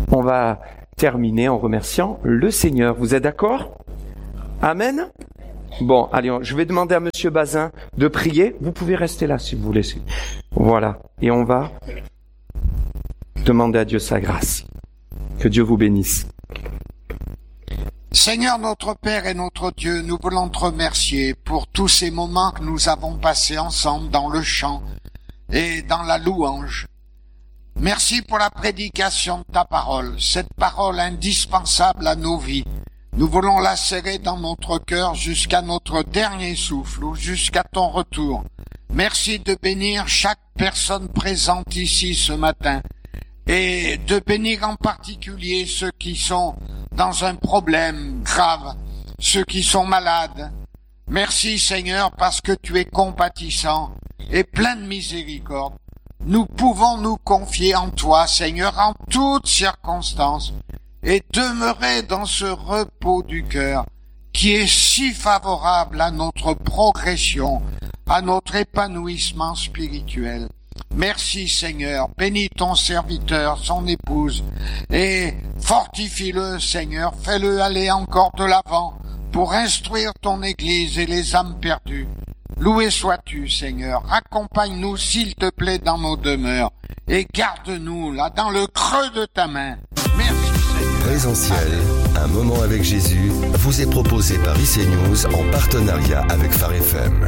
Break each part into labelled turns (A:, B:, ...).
A: On va terminer en remerciant le Seigneur. Vous êtes d'accord? Amen? Bon, allez, je vais demander à Monsieur Bazin de prier. Vous pouvez rester là si vous voulez. Voilà. Et on va demander à Dieu sa grâce. Que Dieu vous bénisse.
B: Seigneur notre Père et notre Dieu, nous voulons te remercier pour tous ces moments que nous avons passés ensemble dans le chant et dans la louange. Merci pour la prédication de ta parole, cette parole indispensable à nos vies. Nous voulons la serrer dans notre cœur jusqu'à notre dernier souffle ou jusqu'à ton retour. Merci de bénir chaque personne présente ici ce matin et de bénir en particulier ceux qui sont dans un problème grave, ceux qui sont malades. Merci Seigneur parce que tu es compatissant et plein de miséricorde. Nous pouvons nous confier en toi Seigneur en toutes circonstances et demeurer dans ce repos du cœur qui est si favorable à notre progression, à notre épanouissement spirituel. Merci Seigneur, bénis ton serviteur, son épouse, et fortifie-le Seigneur, fais-le aller encore de l'avant pour instruire ton Église et les âmes perdues. Loué sois-tu Seigneur, accompagne-nous s'il te plaît dans nos demeures, et garde-nous là dans le creux de ta main. Merci Seigneur.
C: Présentiel, un moment avec Jésus, vous est proposé par IC News en partenariat avec Phare FM.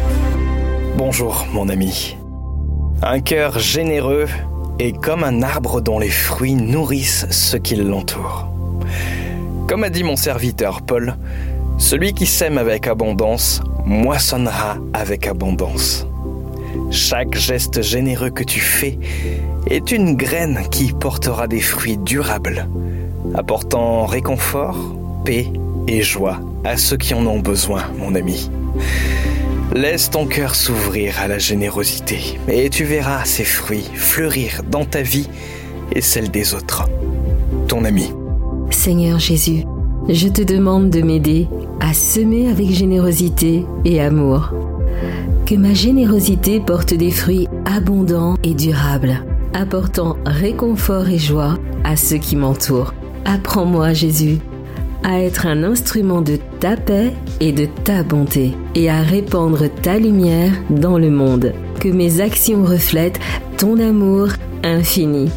D: Bonjour mon ami. Un cœur généreux est comme un arbre dont les fruits nourrissent ceux qui l'entourent. Comme a dit mon serviteur Paul, celui qui sème avec abondance moissonnera avec abondance. Chaque geste généreux que tu fais est une graine qui portera des fruits durables, apportant réconfort, paix et joie à ceux qui en ont besoin, mon ami. Laisse ton cœur s'ouvrir à la générosité et tu verras ses fruits fleurir dans ta vie et celle des autres. Ton ami.
E: Seigneur Jésus, je te demande de m'aider à semer avec générosité et amour. Que ma générosité porte des fruits abondants et durables, apportant réconfort et joie à ceux qui m'entourent. Apprends-moi, Jésus, à être un instrument de ta paix et de ta bonté, et à répandre ta lumière dans le monde. Que mes actions reflètent ton amour infini.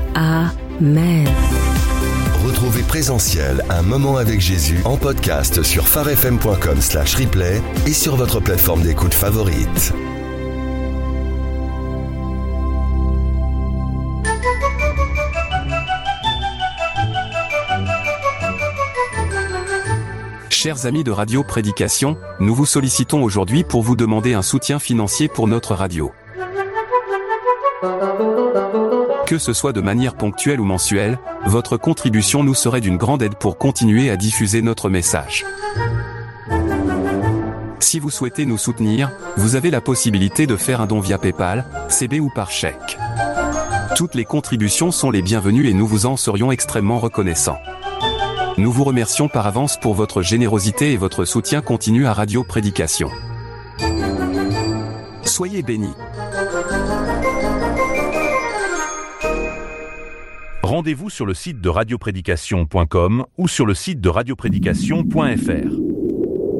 E: Amen.
C: Retrouvez Présentiel, un moment avec Jésus en podcast sur pharefm.com/replay et sur votre plateforme d'écoute favorite.
F: Chers amis de Radio Prédication, nous vous sollicitons aujourd'hui pour vous demander un soutien financier pour notre radio. Que ce soit de manière ponctuelle ou mensuelle, votre contribution nous serait d'une grande aide pour continuer à diffuser notre message. Si vous souhaitez nous soutenir, vous avez la possibilité de faire un don via PayPal, CB ou par chèque. Toutes les contributions sont les bienvenues et nous vous en serions extrêmement reconnaissants. Nous vous remercions par avance pour votre générosité et votre soutien continu à Radio Prédication. Soyez bénis.
G: Rendez-vous sur le site de radioprédication.com ou sur le site de radioprédication.fr.